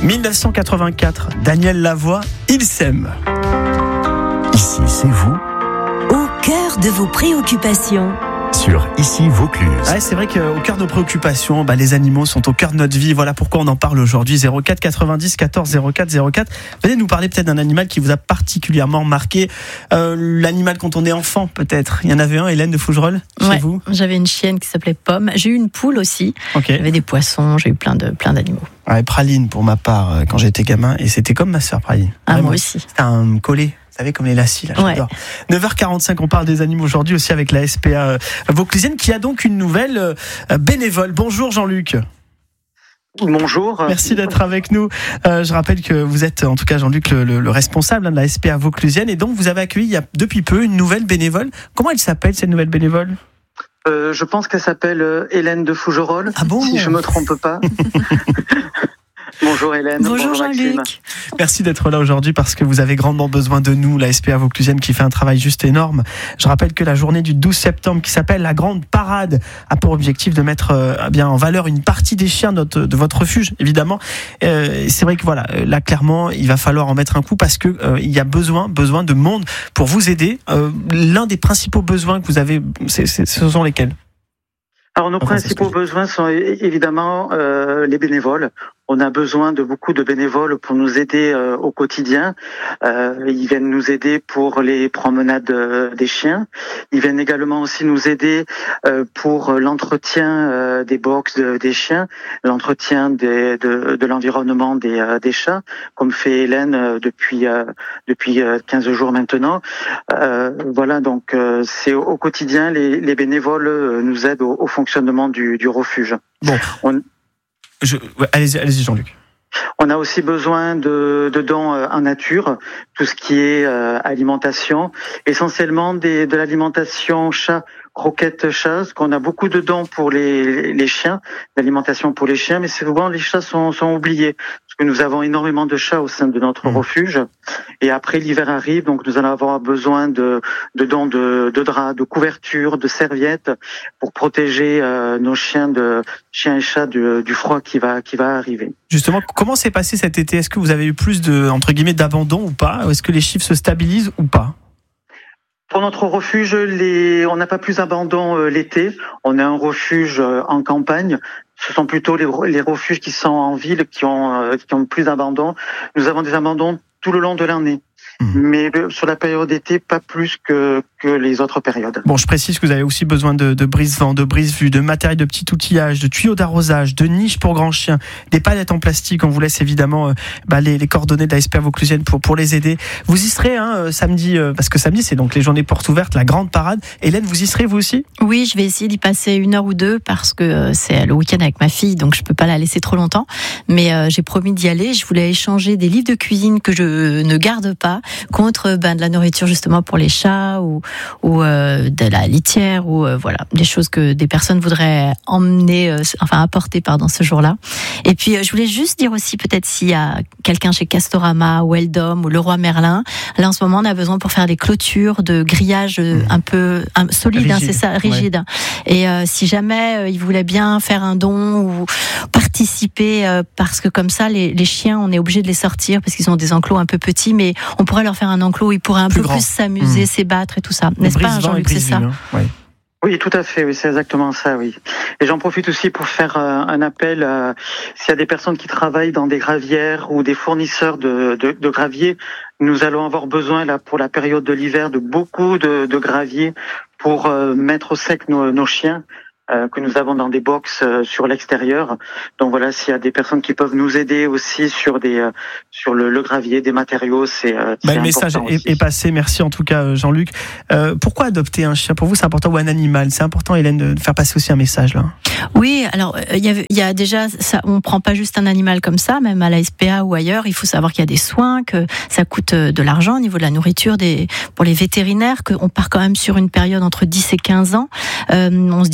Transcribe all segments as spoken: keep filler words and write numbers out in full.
dix-neuf cent quatre-vingt-quatre, Daniel Lavoie, il s'aime. Ici, c'est vous, au cœur de vos préoccupations. Sur Ici Vaucluse. Ouais, c'est vrai qu'au cœur de nos préoccupations, bah, les animaux sont au cœur de notre vie. Voilà pourquoi on en parle aujourd'hui. zéro quatre quatre-vingt-dix quatorze zéro quatre zéro quatre. Venez nous parler peut-être d'un animal qui vous a particulièrement marqué. Euh, l'animal quand on est enfant, peut-être. Il y en avait un, Hélène de Fougerolles, chez ouais, vous. J'avais une chienne qui s'appelait Pomme. J'ai eu une poule aussi. Okay. J'avais des poissons. J'ai eu plein de plein d'animaux. Ouais, Praline pour ma part quand j'étais gamin, et c'était comme ma sœur Praline. Ah, Vraiment. moi aussi. C'était un collet. Vous savez, comme les lacis, là, j'adore. Ouais. neuf heures quarante-cinq, on parle des animaux aujourd'hui aussi avec la S P A Vauclusienne qui a donc une nouvelle bénévole. Bonjour Jean-Luc. Bonjour. Merci d'être avec nous. Euh, je rappelle que vous êtes, en tout cas Jean-Luc, le, le, le responsable hein, de la S P A Vauclusienne, et donc vous avez accueilli il y a depuis peu une nouvelle bénévole. Comment elle s'appelle cette nouvelle bénévole ? euh, Je pense qu'elle s'appelle euh, Hélène de Fougerolles, ah bon si je me trompe pas. Bonjour Hélène. Bonjour, bonjour Jean-Luc. Merci d'être là aujourd'hui parce que vous avez grandement besoin de nous, la S P A Vauclusienne qui fait un travail juste énorme. Je rappelle que la journée du douze septembre qui s'appelle la Grande Parade a pour objectif de mettre euh, bien en valeur une partie des chiens de, notre, de votre refuge, évidemment. Euh, c'est vrai que voilà, là clairement, il va falloir en mettre un coup parce que euh, il y a besoin, besoin de monde pour vous aider. Euh, l'un des principaux besoins que vous avez, c'est, c'est, ce sont lesquels ? Alors nos enfin, principaux besoins sont évidemment euh, les bénévoles. On a besoin de beaucoup de bénévoles pour nous aider euh, au quotidien. Euh, ils viennent nous aider pour les promenades euh, des chiens. Ils viennent également aussi nous aider euh, pour l'entretien euh, des box de, des chiens, l'entretien des, de, de l'environnement des, euh, des chats, comme fait Hélène euh, depuis euh, depuis euh, quinze jours maintenant. Euh, voilà, donc euh, c'est au, au quotidien les, les bénévoles euh, nous aident au, au fonctionnement du, du refuge. Bon. On, Je, ouais, allez-y, allez-y Jean-Luc. On a aussi besoin de, de dons en nature, tout ce qui est euh, alimentation, essentiellement des, de l'alimentation chat, croquettes chat, parce qu'on a beaucoup de dons pour les, les chiens, d'alimentation pour les chiens, mais souvent les chats sont, sont oubliés, parce que nous avons énormément de chats au sein de notre mmh. refuge, et après l'hiver arrive, donc nous allons avoir besoin de, de dons de, de draps, de couvertures, de serviettes, pour protéger euh, nos chiens, de, chiens et chats du, du froid qui va, qui va arriver. Justement, comment s'est passé cet été ? Est-ce que vous avez eu plus de, entre guillemets, d'abandon ou pas ? Est-ce que les chiffres se stabilisent ou pas ? Pour notre refuge, les... on n'a pas plus d'abandon euh, l'été. On a un refuge euh, en campagne. Ce sont plutôt les, les refuges qui sont en ville qui ont, euh, qui ont plus d'abandon. Nous avons des abandons tout le long de l'année. Mmh. Mais le, sur la période d'été, pas plus que, que les autres périodes. Bon, je précise que vous avez aussi besoin de, de brise-vent, de brise-vue, de matériel de petit outillage, de tuyaux d'arrosage, de niches pour grands chiens, des palettes en plastique. On vous laisse évidemment euh, bah, les, les coordonnées de la S P A Vauclusienne pour, pour les aider. Vous y serez hein, samedi, euh, parce que samedi, c'est donc les journées portes ouvertes, la grande parade. Hélène, vous y serez vous aussi ? Oui, je vais essayer d'y passer une heure ou deux parce que euh, c'est le week-end avec ma fille, donc je peux pas la laisser trop longtemps. Mais euh, j'ai promis d'y aller. Je voulais échanger des livres de cuisine que je ne garde pas contre ben, de la nourriture justement pour les chats ou, ou euh, de la litière ou euh, voilà des choses que des personnes voudraient emmener, euh, enfin apporter pardon ce jour-là. Et puis euh, je voulais juste dire aussi peut-être s'il y a quelqu'un chez Castorama ou Eldom ou Leroy Merlin, là en ce moment on a besoin pour faire des clôtures de grillage euh, un peu un, solide, hein, c'est ça, rigide. Ouais. Et euh, si jamais euh, ils voulaient bien faire un don ou participer euh, parce que comme ça les, les chiens on est obligé de les sortir parce qu'ils ont des enclos un peu petits, mais on pourrait leur faire un enclos où ils pourraient un plus peu grand. plus s'amuser, mmh. s'ébattre et tout ça. N'est-ce pas, Jean-Luc, c'est ça hein. Oui. Oui, tout à fait, oui, c'est exactement ça, oui. Et j'en profite aussi pour faire euh, un appel euh, s'il y a des personnes qui travaillent dans des gravières ou des fournisseurs de, de, de gravier, nous allons avoir besoin là pour la période de l'hiver de beaucoup de, de gravier pour euh, mettre au sec nos, nos chiens. Euh, que nous avons dans des box euh, sur l'extérieur. Donc voilà, s'il y a des personnes qui peuvent nous aider aussi sur des euh, sur le, le gravier, des matériaux, c'est, euh, bah, c'est le message est, est passé. Merci en tout cas, Jean-Luc. Euh, pourquoi adopter un chien ? Pour vous, c'est important, ou un animal ? C'est important, Hélène, de faire passer aussi un message là. Oui, alors il y a, y a déjà, ça, on prend pas juste un animal comme ça, même à la S P A ou ailleurs. Il faut savoir qu'il y a des soins, que ça coûte de l'argent au niveau de la nourriture, des pour les vétérinaires, qu'on part quand même sur une période entre dix et quinze ans. Euh, on se dit pas, bah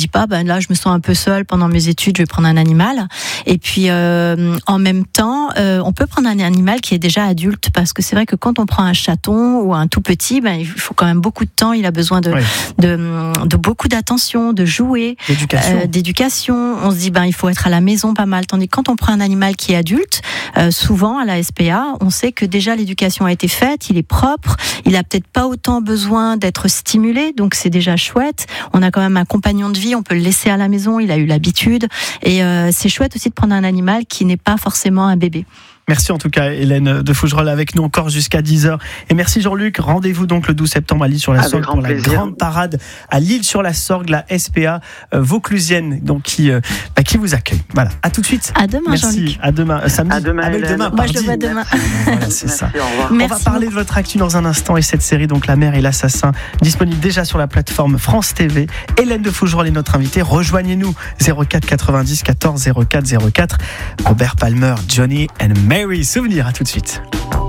là, je me sens un peu seule pendant mes études, je vais prendre un animal. Et puis, euh, en même temps, euh, on peut prendre un animal qui est déjà adulte, parce que c'est vrai que quand on prend un chaton ou un tout petit, ben, il faut quand même beaucoup de temps. Il a besoin de, oui. de, de beaucoup d'attention, de jouer, d'éducation. Euh, d'éducation. On se dit, ben, il faut être à la maison pas mal. Tandis que quand on prend un animal qui est adulte, euh, souvent à la S P A, on sait que déjà l'éducation a été faite, il est propre, il a peut-être pas autant besoin d'être stimulé, donc c'est déjà chouette. On a quand même un compagnon de vie, on peut le laisser à la maison, il a eu l'habitude, et euh, c'est chouette aussi de prendre un animal qui n'est pas forcément un bébé. Merci en tout cas Hélène de Fougerolles avec nous encore jusqu'à dix heures. Et merci Jean-Luc. Rendez-vous donc le douze septembre à L'Isle-sur-la-Sorgue pour la plaisir. grande parade à L'Isle-sur-la-Sorgue, la S P A euh, vauclusienne, donc qui, euh, bah, qui vous accueille. Voilà. À tout de suite. À demain merci. Jean-Luc. À demain. Euh, samedi. À demain. Ah, demain Moi je le vois demain. Voilà, c'est merci, ça. Au On merci va parler beaucoup. de votre actu dans un instant et cette série donc La Mère et l'Assassin disponible déjà sur la plateforme France T V. Hélène de Fougerolles est notre invitée. Rejoignez-nous zéro quatre quatre-vingt-dix quatorze zéro quatre zéro quatre. Robert Palmer, Johnny and Mary. Souvenir. À tout de suite.